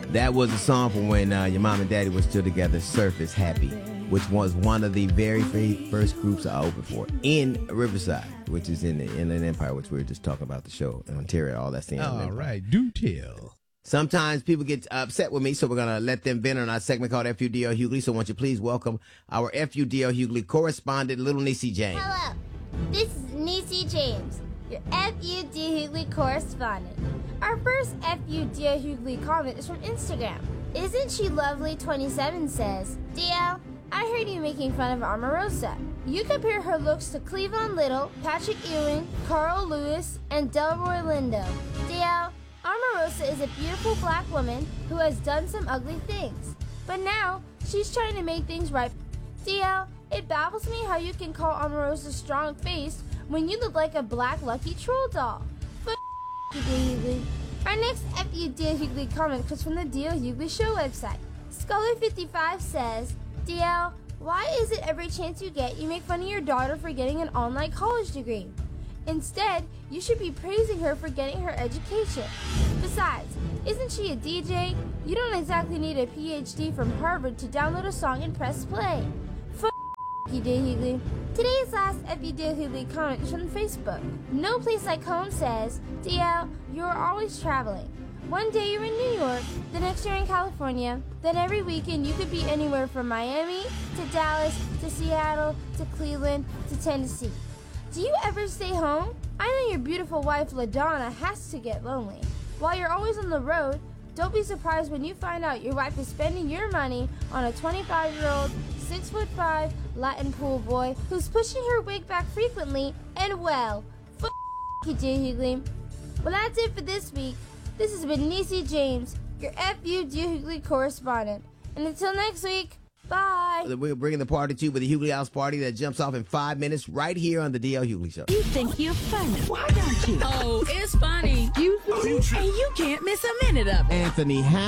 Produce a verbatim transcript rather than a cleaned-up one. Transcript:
That was a song from when uh, your mom and daddy were still together, Surface Happy, which was one of the very, very first groups I opened for in Riverside, which is in the Inland Empire, which we were just talking about the show in Ontario, all that's the Inland All Empire. right, do tell. Sometimes people get upset with me, so we're going to let them vent on our segment called F U D L Hughley. So won't you please welcome our F U D L Hughley correspondent, Little Niecy James. Hello, this is Niecy James, your F U D Hughley correspondent. Our first F U D L Hughley comment is from Instagram. Isn't She Lovely twenty-seven says, D L, I heard you making fun of Omarosa. You compare her looks to Cleavon Little, Patrick Ewing, Carl Lewis, and Delroy Lindo. D L, Omarosa is a beautiful black woman who has done some ugly things, but now she's trying to make things right. D L, it baffles me how you can call Omarosa strong-faced when you look like a black Lucky Troll doll. F*** you, D L Hughley. Our next F U D L Hughley comment comes from the D L Hughley Show website. Scholar fifty-five says, D L, why is it every chance you get you make fun of your daughter for getting an online college degree? Instead, you should be praising her for getting her education. Besides, isn't she a D J? You don't exactly need a P H D from Harvard to download a song and press play. F*** you, D L Hughley. Today's last F U D L Hughley comment is from Facebook. No Place Like Home says, D L, you are always traveling. One day you're in New York, the next you're in California, then every weekend you could be anywhere from Miami to Dallas to Seattle to Cleveland to Tennessee. Do you ever stay home? I know your beautiful wife LaDonna has to get lonely. While you're always on the road, don't be surprised when you find out your wife is spending your money on a twenty-five-year-old, six foot five Latin pool boy who's pushing her wig back frequently and, well, f*** you, D L Hughley. Well, that's it for this week. This has been Niecy James, your F U D L Hughley correspondent. And until next week, bye. We're bringing the party to you with the Hughley House Party that jumps off in five minutes right here on the D L Hughley Show. You think you're funny. Why don't you? Oh, it's funny. You, and you can't miss a minute of it. Anthony, how